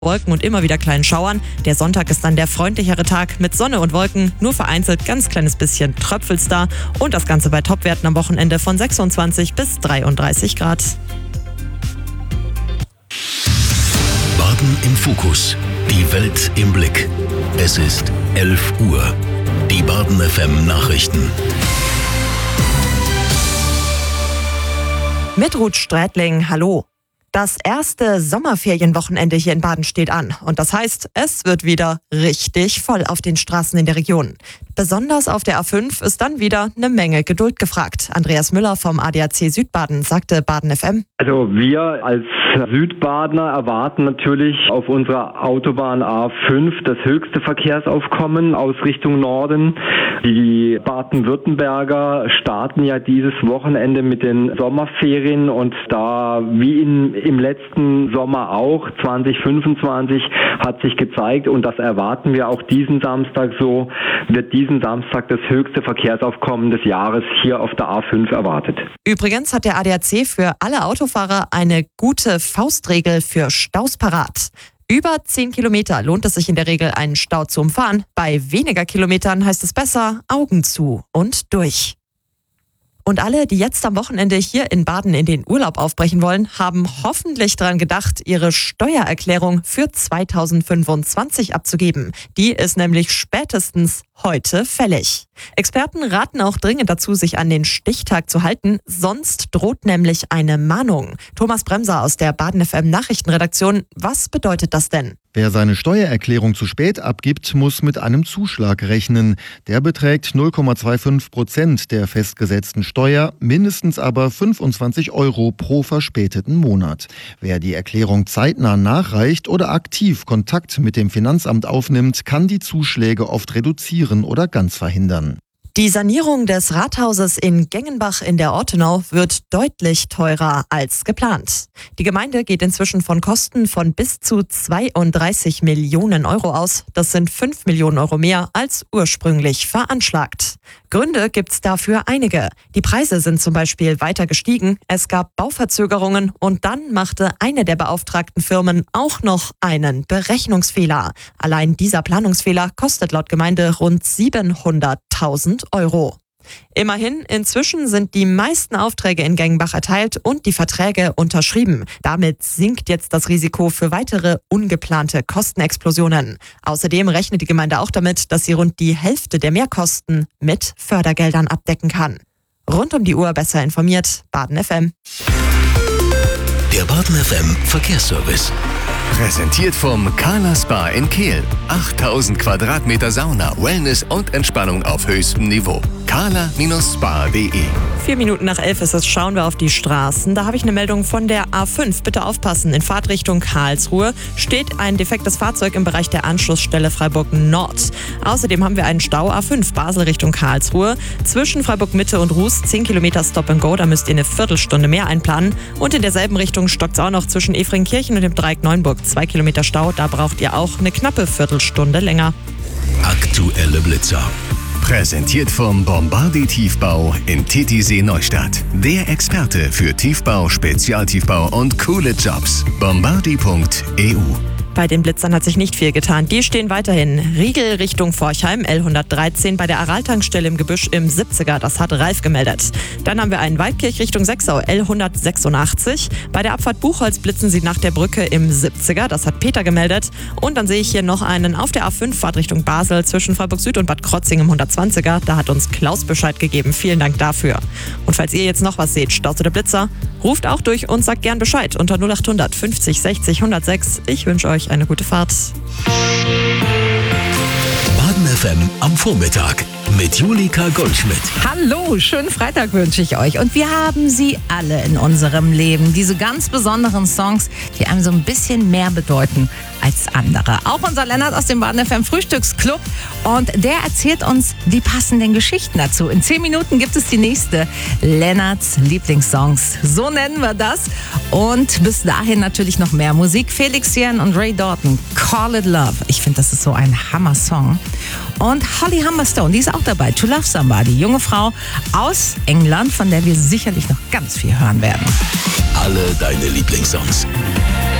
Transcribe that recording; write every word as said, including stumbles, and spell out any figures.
Wolken und immer wieder kleinen Schauern. Der Sonntag ist dann der freundlichere Tag mit Sonne und Wolken. Nur vereinzelt ganz kleines bisschen Tröpfel's da. Und das Ganze bei Topwerten am Wochenende von sechsundzwanzig bis dreiunddreißig Grad. Baden im Fokus. Die Welt im Blick. Es ist elf Uhr. Die Baden F M Nachrichten. Mit Ruth Strätling, hallo. Das erste Sommerferienwochenende hier in Baden steht an. Und das heißt, es wird wieder richtig voll auf den Straßen in der Region. Besonders auf der A fünf ist dann wieder eine Menge Geduld gefragt. Andreas Müller vom A D A C Südbaden sagte Baden F M. Also wir als Südbadener erwarten natürlich auf unserer Autobahn A fünf das höchste Verkehrsaufkommen aus Richtung Norden. Die Baden-Württemberger starten ja dieses Wochenende mit den Sommerferien und da wie in, im letzten Sommer auch zwanzig fünfundzwanzig hat sich gezeigt und das erwarten wir auch diesen Samstag so, wird diesen Samstag das höchste Verkehrsaufkommen des Jahres hier auf der A fünf erwartet. Übrigens hat der A D A C für alle Autofahrer eine gute Faustregel für Staus parat. Über zehn Kilometer lohnt es sich in der Regel, einen Stau zu umfahren. Bei weniger Kilometern heißt es besser, Augen zu und durch. Und alle, die jetzt am Wochenende hier in Baden in den Urlaub aufbrechen wollen, haben hoffentlich daran gedacht, ihre Steuererklärung für zweitausendfünfundzwanzig abzugeben. Die ist nämlich spätestens heute fällig. Experten raten auch dringend dazu, sich an den Stichtag zu halten, sonst droht nämlich eine Mahnung. Thomas Bremser aus der Baden F M Nachrichtenredaktion, was bedeutet das denn? Wer seine Steuererklärung zu spät abgibt, muss mit einem Zuschlag rechnen. Der beträgt null Komma fünfundzwanzig Prozent der festgesetzten Steuer, mindestens aber fünfundzwanzig Euro pro verspäteten Monat. Wer die Erklärung zeitnah nachreicht oder aktiv Kontakt mit dem Finanzamt aufnimmt, kann die Zuschläge oft reduzieren oder ganz verhindern. Die Sanierung des Rathauses in Gengenbach in der Ortenau wird deutlich teurer als geplant. Die Gemeinde geht inzwischen von Kosten von bis zu zweiunddreißig Millionen Euro aus. Das sind fünf Millionen Euro mehr als ursprünglich veranschlagt. Gründe gibt's dafür einige. Die Preise sind zum Beispiel weiter gestiegen, es gab Bauverzögerungen und dann machte eine der beauftragten Firmen auch noch einen Berechnungsfehler. Allein dieser Planungsfehler kostet laut Gemeinde rund siebenhunderttausend Euro. Immerhin, inzwischen sind die meisten Aufträge in Gengenbach erteilt und die Verträge unterschrieben. Damit sinkt jetzt das Risiko für weitere ungeplante Kostenexplosionen. Außerdem rechnet die Gemeinde auch damit, dass sie rund die Hälfte der Mehrkosten mit Fördergeldern abdecken kann. Rund um die Uhr besser informiert, Baden F M. Der Baden F M Verkehrsservice. Präsentiert vom Carla Spa in Kehl. achttausend Quadratmeter Sauna, Wellness und Entspannung auf höchstem Niveau. carla Spa punkt de. Vier Minuten nach elf ist es, schauen wir auf die Straßen. Da habe ich eine Meldung von der A fünf. Bitte aufpassen, in Fahrtrichtung Karlsruhe steht ein defektes Fahrzeug im Bereich der Anschlussstelle Freiburg Nord. Außerdem haben wir einen Stau A fünf Basel Richtung Karlsruhe. Zwischen Freiburg Mitte und Ruß zehn Kilometer Stop and Go, da müsst ihr eine Viertelstunde mehr einplanen. Und in derselben Richtung stockt es auch noch zwischen Efringkirchen und dem Dreieck Neunburg. Zwei Kilometer Stau, da braucht ihr auch eine knappe Viertelstunde länger. Aktuelle Blitzer. Präsentiert vom Bombardier Tiefbau in Titisee Neustadt. Der Experte für Tiefbau, Spezialtiefbau und coole Jobs. bombardier punkt e u. Bei den Blitzern hat sich nicht viel getan. Die stehen weiterhin. Riegel Richtung Forchheim, L hundertdreizehn, bei der Aral-Tankstelle im Gebüsch im siebziger. Das hat Ralf gemeldet. Dann haben wir einen Waldkirch Richtung Sechsau, L hundertsechsundachtzig. Bei der Abfahrt Buchholz blitzen sie nach der Brücke im siebziger. Das hat Peter gemeldet. Und dann sehe ich hier noch einen auf der A fünf Fahrt Richtung Basel zwischen Freiburg Süd und Bad Krotzing im hundertzwanziger. Da hat uns Klaus Bescheid gegeben. Vielen Dank dafür. Und falls ihr jetzt noch was seht, Staus oder Blitzer, ruft auch durch und sagt gern Bescheid unter null achthundert fünfzig sechzig hundertsechs. Ich wünsche euch eine gute Fahrt. Baden F M am Vormittag mit Julika Goldschmidt. Hallo, schönen Freitag wünsche ich euch. Und wir haben sie alle in unserem Leben. Diese ganz besonderen Songs, die einem so ein bisschen mehr bedeuten als andere. Auch unser Lennart aus dem Baden F M Frühstücksclub. Und der erzählt uns die passenden Geschichten dazu. In zehn Minuten gibt es die nächste Lennarts Lieblingssongs. So nennen wir das. Und bis dahin natürlich noch mehr Musik. Felix Jen und Ray Doughton, Call It Love. Ich finde, das ist so ein Hammer-Song. Und Holly Humberstone, die ist auch dabei. To Love Somebody, junge Frau aus England, von der wir sicherlich noch ganz viel hören werden. Alle deine Lieblingssongs.